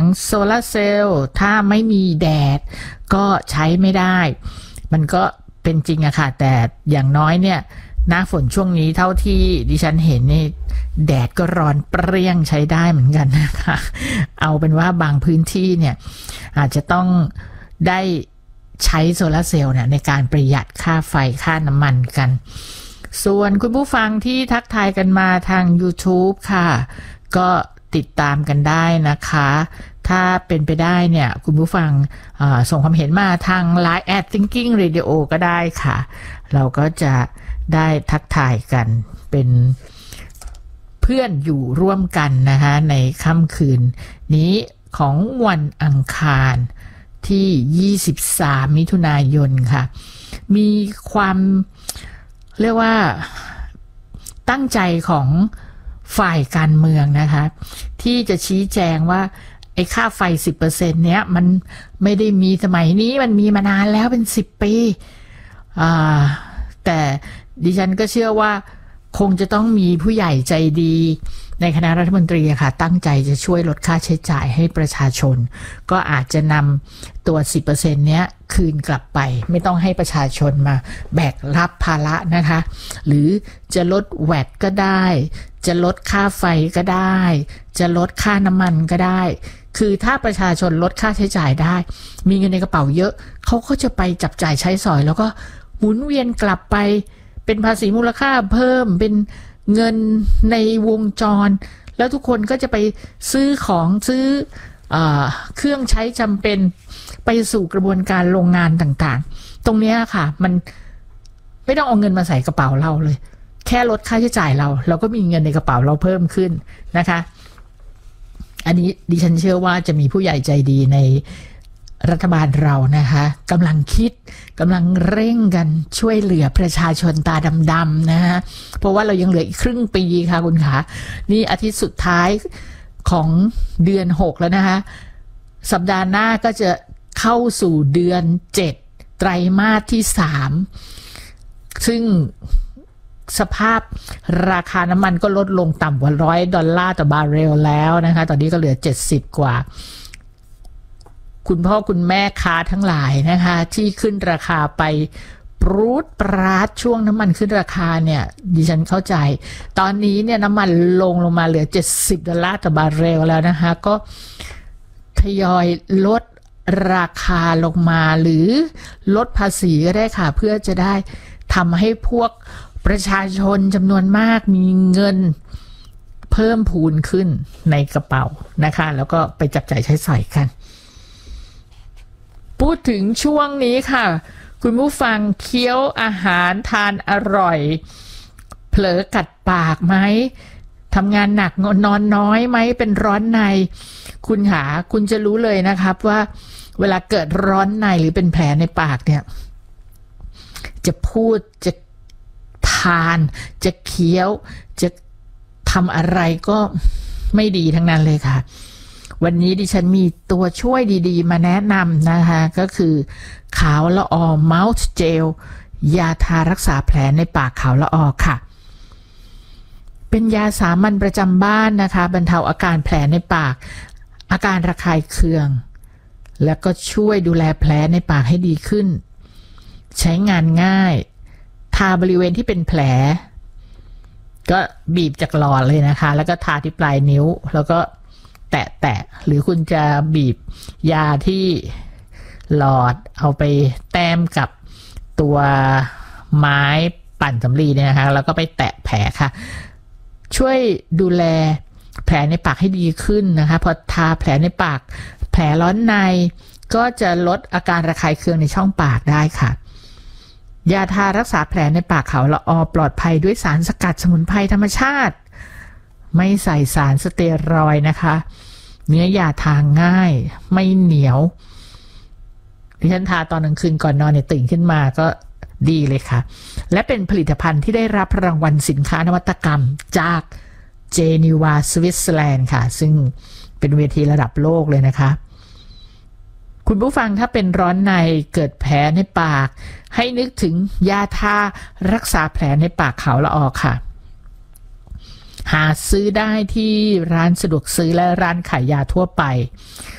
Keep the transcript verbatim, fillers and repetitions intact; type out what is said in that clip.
โซลาร์เซลล์ถ้าไม่มีแดดก็ใช้ไม่ได้มันก็เป็นจริงอะค่ะแต่อย่างน้อยเนี่ยหน้าฝนช่วงนี้เท่าที่ดิฉันเห็นนี่แดดก็ร้อนเปรี้ยงใช้ได้เหมือนกันนะคะเอาเป็นว่าบางพื้นที่เนี่ยอาจจะต้องได้ใช้โซลาร์เซลล์เนี่ยในการประหยัดค่าไฟค่าน้ำมันกันส่วนคุณผู้ฟังที่ทักทายกันมาทาง YouTube ค่ะก็ติดตามกันได้นะคะถ้าเป็นไปได้เนี่ยคุณผู้ฟังส่งความเห็นมาทาง ไลน์ แอท Thinking Radio ก็ได้ค่ะเราก็จะได้ทักทายกันเป็นเพื่อนอยู่ร่วมกันนะคะในค่ำคืนนี้ของวันอังคารที่ยี่สิบสามมิถุนายนค่ะมีความเรียกว่าตั้งใจของฝ่ายการเมืองนะคะที่จะชี้แจงว่าไอ้ค่าไฟ สิบเปอร์เซ็นต์ เนี้ยมันไม่ได้มีสมัยนี้มันมีมานานแล้วเป็นสิบปีอ่าแต่ดิฉันก็เชื่อว่าคงจะต้องมีผู้ใหญ่ใจดีในคณะรัฐมนตรีค่ะตั้งใจจะช่วยลดค่าใช้จ่ายให้ประชาชนก็อาจจะนำตัว สิบเปอร์เซ็นต์ เนี้ยคืนกลับไปไม่ต้องให้ประชาชนมาแบกรับภาระนะคะหรือจะลด แวต ก็ได้จะลดค่าไฟก็ได้จะลดค่าน้ำมันก็ได้คือถ้าประชาชนลดค่าใช้จ่ายได้มีเงินในกระเป๋าเยอะเขาก็จะไปจับจ่ายใช้สอยแล้วก็หมุนเวียนกลับไปเป็นภาษีมูลค่าเพิ่มเป็นเงินในวงจรแล้วทุกคนก็จะไปซื้อของซื้อเอ่อเครื่องใช้จำเป็นไปสู่กระบวนการโรงงานต่างๆตรงนี้ค่ะมันไม่ต้องเอาเงินมาใส่กระเป๋าเราเลยแค่ลดค่าใช้จ่ายเราเราก็มีเงินในกระเป๋าเราเพิ่มขึ้นนะคะอันนี้ดิฉันเชื่อว่าจะมีผู้ใหญ่ใจดีในรัฐบาลเรานะคะกำลังคิดกำลังเร่งกันช่วยเหลือประชาชนตาดำๆนะคะเพราะว่าเรายังเหลืออีกครึ่งปีค่ะคุณคะนี่อาทิตย์สุดท้ายของเดือนหกแล้วนะคะสัปดาห์หน้าก็จะเข้าสู่เดือนเจ็ดไตรมาสที่สามซึ่งสภาพราคาน้ำมันก็ลดลงต่ำกว่าร้อยดอลลาร์ต่อบาร์เรลแล้วนะคะตอนนี้ก็เหลือเจ็ดสิบกว่าคุณพ่อคุณแม่ค้าทั้งหลายนะคะที่ขึ้นราคาไปปรูดปราดช่วงน้ำมันขึ้นราคาเนี่ยดิฉันเข้าใจตอนนี้เนี่ยน้ำมันลงลงมาเหลือเจ็ดสิบดอลลาร์ต่อบาร์เรลแล้วนะคะก็ทยอยลดราคาลงมาหรือลดภาษีก็ได้ค่ะเพื่อจะได้ทำให้พวกประชาชนจำนวนมากมีเงินเพิ่มพูนขึ้นในกระเป๋านะคะแล้วก็ไปจับจ่ายใช้สอยกันพูดถึงช่วงนี้ค่ะคุณผู้ฟังเคี้ยวอาหารทานอร่อยเผลอกัดปากไหมทำงานหนักนอนน้อยไหมเป็นร้อนในคุณหาคุณจะรู้เลยนะครับว่าเวลาเกิดร้อนในหรือเป็นแผลในปากเนี่ยจะพูดจะทานจะเคี้ยวจะทำอะไรก็ไม่ดีทั้งนั้นเลยค่ะวันนี้ดิฉันมีตัวช่วยดีๆมาแนะนำนะคะก็คือขาวละออ Mouth Gel ยาทารักษาแผลในปากขาวละออค่ะเป็นยาสามัญประจำบ้านนะคะบรรเทาอาการแผลในปากอาการระคายเคืองแล้วก็ช่วยดูแลแผลในปากให้ดีขึ้นใช้งานง่ายทาบริเวณที่เป็นแผลก็บีบจากหลอดเลยนะคะแล้วก็ทาที่ปลายนิ้วแล้วก็แตะๆหรือคุณจะบีบยาที่หลอดเอาไปแต้มกับตัวไม้ปั่นสำลีเนี่ยนะคะแล้วก็ไปแตะแผลค่ะช่วยดูแลแผลในปากให้ดีขึ้นนะคะพอทาแผลในปากแผลร้อนในก็จะลดอาการระคายเคืองในช่องปากได้ค่ะยาทารักษาแผลในปากขาวละออปลอดภัยด้วยสารสกัดสมุนไพรธรรมชาติไม่ใส่สารสเตียรอยด์นะคะเนื้อยาทาง่ายไม่เหนียวดิฉันทาตอนกลางคืนก่อนนอนเนี่ยตื่นขึ้นมาก็ดีเลยค่ะและเป็นผลิตภัณฑ์ที่ได้รับรางวัลสินค้านวัตกรรมจากเจนีวาสวิตเซอร์แลนด์ค่ะซึ่งเป็นเวทีระดับโลกเลยนะคะคุณผู้ฟังถ้าเป็นร้อนในเกิดแผลในปากให้นึกถึงยาทารักษาแผลในปากขาวละออค่ะหาซื้อได้ที่ร้านสะดวกซื้อและร้านขายยาทั่วไป